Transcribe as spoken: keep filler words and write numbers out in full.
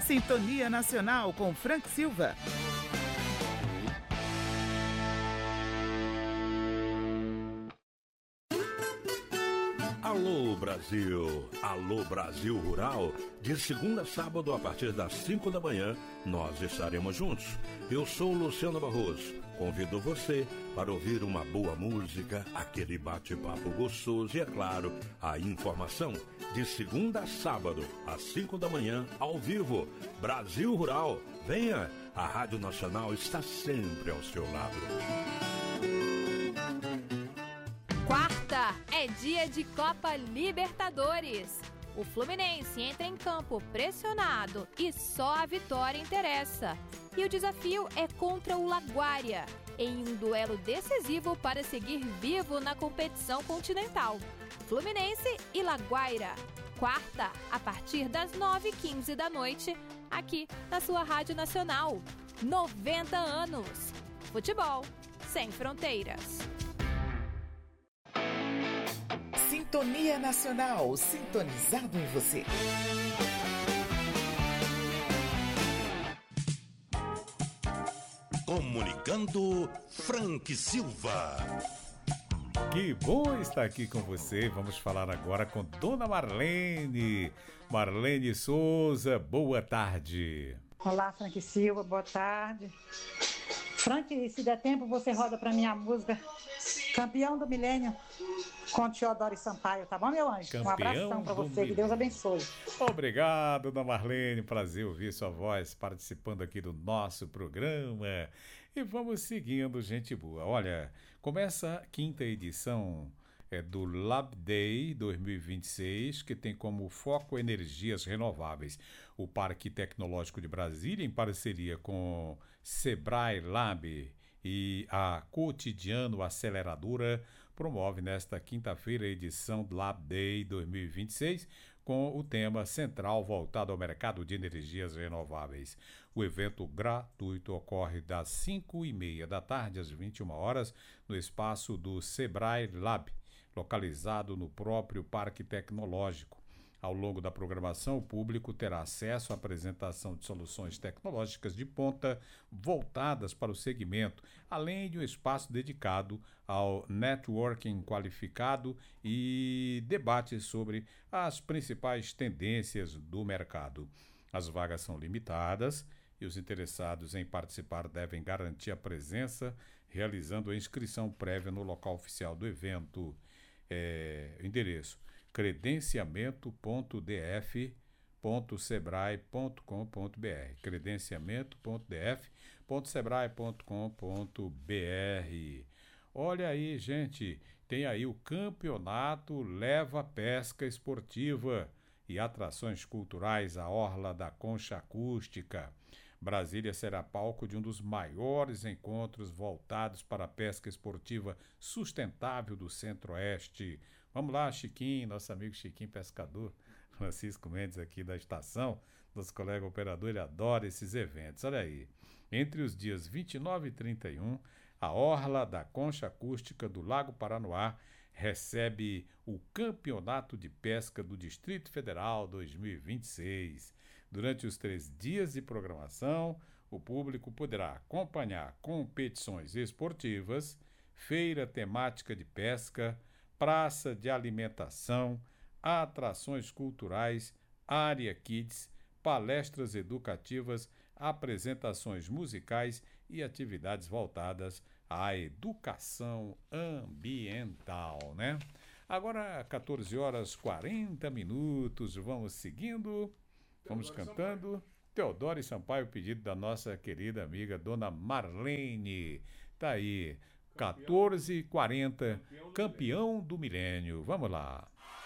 Sintonia Nacional com Frank Silva. Alô Brasil, alô Brasil Rural, de segunda a sábado a partir das cinco da manhã, nós estaremos juntos. Eu sou Luciano Barroso, convido você para ouvir uma boa música, aquele bate-papo gostoso e, é claro, a informação. De segunda a sábado, às cinco da manhã, ao vivo, Brasil Rural, venha, a Rádio Nacional está sempre ao seu lado. Quarta é dia de Copa Libertadores. O Fluminense entra em campo pressionado e só a vitória interessa. E o desafio é contra o Laguaira, em um duelo decisivo para seguir vivo na competição continental. Fluminense e Laguaira. Quarta, a partir das nove e quinze da noite, aqui na sua Rádio Nacional. noventa anos. Futebol sem fronteiras. Sintonia Nacional, sintonizado em você. Comunicando Frank Silva. Que bom estar aqui com você. Vamos falar agora com Dona Marlene. Marlene Souza, boa tarde. Olá, Frank Silva, boa tarde. Frank, se der tempo, você roda para minha música Campeão do Milênio, com Teodoro Sampaio, tá bom, meu anjo? Campeão um abração para você, milênio. Que Deus abençoe. Obrigado, Dona Marlene, prazer ouvir sua voz participando aqui do nosso programa. E vamos seguindo, gente boa. Olha, começa a quinta edição é, do Lab Day dois mil e vinte e seis, que tem como foco energias renováveis. O Parque Tecnológico de Brasília, em parceria com Sebrae Lab e a Cotidiano Aceleradora, promove nesta quinta-feira a edição do Lab Day dois mil e vinte e seis com o tema central voltado ao mercado de energias renováveis. O evento gratuito ocorre das cinco e meia da tarde às vinte e uma horas no espaço do Sebrae Lab, localizado no próprio Parque Tecnológico. Ao longo da programação, o público terá acesso à apresentação de soluções tecnológicas de ponta voltadas para o segmento, além de um espaço dedicado ao networking qualificado e debates sobre as principais tendências do mercado. As vagas são limitadas e os interessados em participar devem garantir a presença, realizando a inscrição prévia no local oficial do evento. É, endereço credenciamento ponto d f ponto sebrae ponto com ponto b r credenciamento ponto d f ponto sebrae ponto com ponto b r. Olha aí, gente, tem aí o campeonato Leva Pesca Esportiva e atrações culturais à Orla da Concha Acústica. Brasília será palco de um dos maiores encontros voltados para a pesca esportiva sustentável do Centro-Oeste. Vamos lá, Chiquinho, nosso amigo Chiquinho Pescador, Francisco Mendes aqui da estação, nosso colega operador, ele adora esses eventos. Olha aí, entre os dias vinte e nove e trinta e um, a Orla da Concha Acústica do Lago Paranoá recebe o Campeonato de Pesca do Distrito Federal dois mil e vinte e seis. Durante os três dias de programação, o público poderá acompanhar competições esportivas, feira temática de pesca, praça de alimentação, atrações culturais, área kids, palestras educativas, apresentações musicais e atividades voltadas à educação ambiental, né? Agora, quatorze horas e quarenta minutos, vamos seguindo, vamos cantando. Teodoro Sampaio, pedido da nossa querida amiga Dona Marlene. Tá aí, quatorze e quarenta, campeão do milênio. Vamos lá.